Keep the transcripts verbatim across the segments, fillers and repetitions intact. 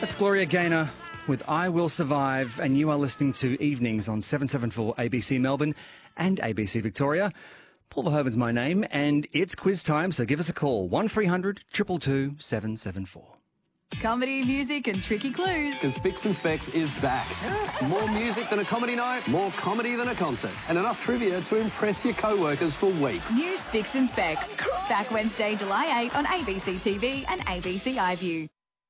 That's Gloria Gaynor with I Will Survive, and you are listening to Evenings on seven seventy-four A B C Melbourne and A B C Victoria. Paul Verhoeven's my name, and it's quiz time, so give us a call, one three hundred two two two seven seven four. Comedy, music and tricky clues. Because Spicks and Specs is back. More music than a comedy night, more comedy than a concert, and enough trivia to impress your co-workers for weeks. New Spicks and Specs. Back Wednesday, July eighth on A B C T V and A B C iView.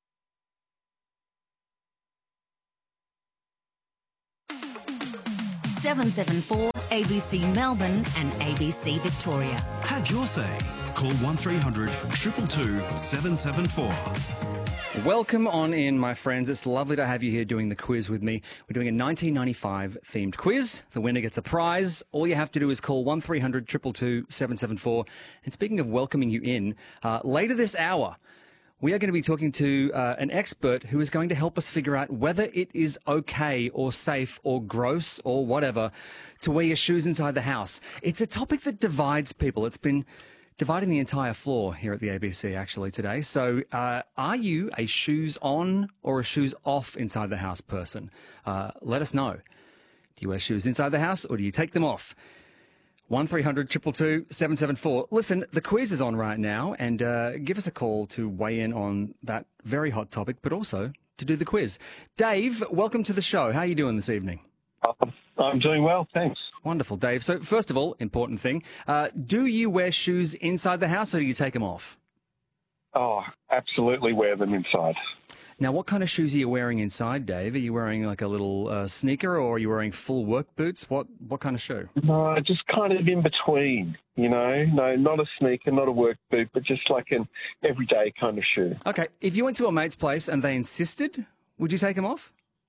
seven seven four A B C Melbourne and A B C Victoria. Have your say. Call one three hundred two two two seven seven four. Welcome on in, my friends. It's lovely to have you here doing the quiz with me. We're doing a nineteen ninety-five themed quiz. The winner gets a prize. All you have to do is call one three hundred two two two seven seven four. And speaking of welcoming you in, uh, later this hour, we are going to be talking to uh, an expert who is going to help us figure out whether it is okay or safe or gross or whatever to wear your shoes inside the house. It's a topic that divides people. It's been dividing the entire floor here at the A B C actually today. So uh, are you a shoes on or a shoes off inside the house person? Uh, let us know. Do you wear shoes inside the house or do you take them off? one three hundred two two two seven seven four. Listen, the quiz is on right now, and uh, give us a call to weigh in on that very hot topic, but also to do the quiz. Dave, welcome to the show. How are you doing this evening? I'm doing well, thanks. Wonderful, Dave. So first of all, important thing, uh, do you wear shoes inside the house or do you take them off? Oh, absolutely wear them inside. Now, what kind of shoes are you wearing inside, Dave? Are you wearing like a little uh, sneaker, or are you wearing full work boots? What what kind of shoe? No, just kind of in between, you know. No, not a sneaker, not a work boot, but just like an everyday kind of shoe. Okay, if you went to a mate's place and they insisted, would you take them off?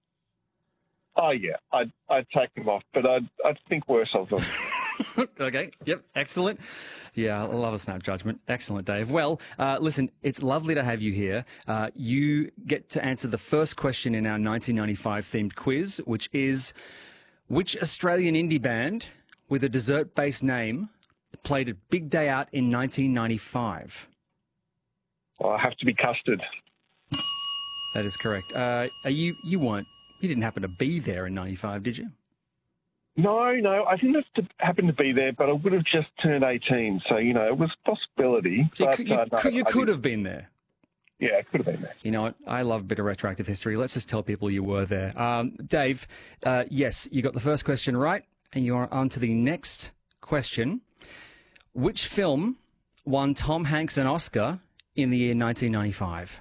Oh, yeah, I'd, I'd take them off, but I'd, I'd think worse of them. Okay, yep, excellent. Yeah, I love a snap judgment. Excellent, Dave. Well, uh, listen, it's lovely to have you here. Uh, you get to answer the first question in our nineteen ninety-five themed quiz, which is, which Australian indie band with a dessert-based name played a big day out in nineteen ninety-five? Oh, I have to be Custard. That is correct. Uh, are you, you weren't, you didn't happen to be there in ninety-five, did you? No, no, I didn't have to happen to be there, but I would have just turned eighteen, so, you know, it was a possibility. So but, you, you, uh, no, you I could didn't. have been there. Yeah, it could have been there. You know what? I love a bit of retroactive history. Let's just tell people you were there. Um, Dave, uh, yes, you got the first question right, and you are on to the next question. Which film won Tom Hanks an Oscar in the year nineteen ninety-five?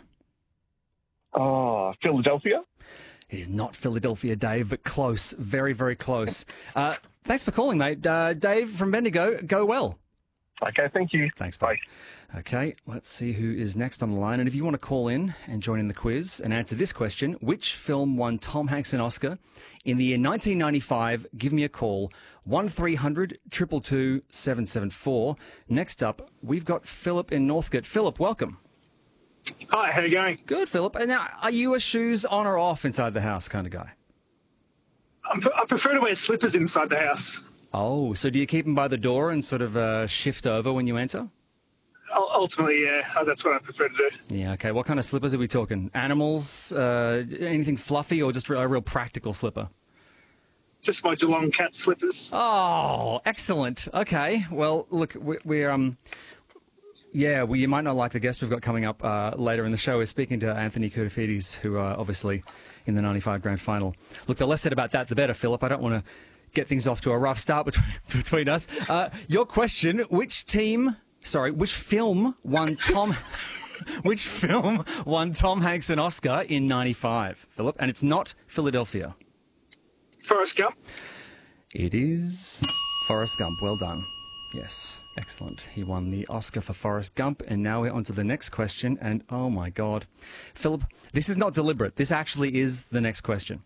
Oh, Philadelphia? It is not Philadelphia, Dave, but close. Very, very close. Uh, thanks for calling, mate. Uh, Dave from Bendigo, go well. Okay, thank you. Thanks, Bye. mate. Okay, let's see who is next on the line. And if you want to call in and join in the quiz and answer this question, which film won Tom Hanks an Oscar in the year nineteen ninety-five, give me a call, one three hundred two two two seven seven four. Next up, we've got Philip in Northcote. Philip, welcome. Hi, how are you going? Good, Philip. And now, are you a shoes on or off inside the house kind of guy? I'm, I prefer to wear slippers inside the house. Oh, so do you keep them by the door and sort of uh, shift over when you enter? U- Ultimately, yeah, uh, that's what I prefer to do. Yeah, okay. What kind of slippers are we talking? Animals, uh, anything fluffy, or just a real practical slipper? Just my Geelong cat slippers. Oh, excellent. Okay. Well, look, we're... we're um. Yeah, well, you might not like the guest we've got coming up uh, later in the show. We're speaking to Anthony Koutafidis, who are obviously in the ninety-five grand final. Look, the less said about that, the better, Philip. I don't want to get things off to a rough start between, between us. Uh, your question, which team, sorry, which film won Tom... which film won Tom Hanks an Oscar in ninety-five, Philip? And it's not Philadelphia. Forrest Gump. It is Forrest Gump. Well done. Yes, excellent. He won the Oscar for Forrest Gump, and now we're on to the next question, and oh my God. Philip, this is not deliberate. This actually is the next question.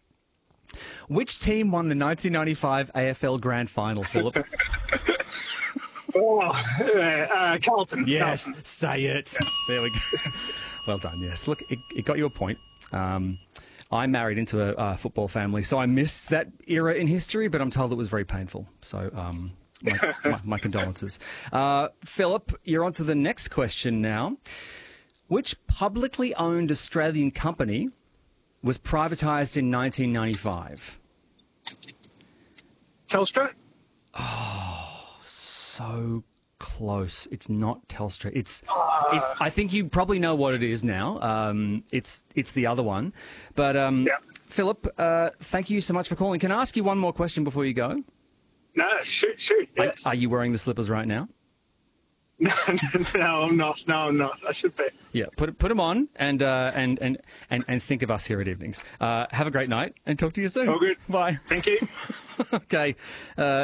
Which team won the nineteen ninety-five A F L Grand Final, Philip? Oh, uh, uh, Carlton. Yes, Carlton. say it. There we go. Well done, yes. Look, it, it got you a point. Um, I married into a uh, football family, so I missed that era in history, but I'm told it was very painful. So... Um, My, my, my condolences. Uh, Philip, you're on to the next question now. Which publicly owned Australian company was privatised in nineteen ninety-five? Telstra? So close. It's not Telstra. It's, it's. I think you probably know what it is now. Um, it's it's the other one. But um, Yeah. Philip, uh, thank you so much for calling. Can I ask you one more question before you go? No, shoot, shoot. Are, Yes. are you wearing the slippers right now? No, no, I'm not. No, I'm not. I should be. Yeah, put put them on and uh, and and and and think of us here at Evenings. Uh, have a great night and talk to you soon. All good. Bye. Thank you. Okay. Uh,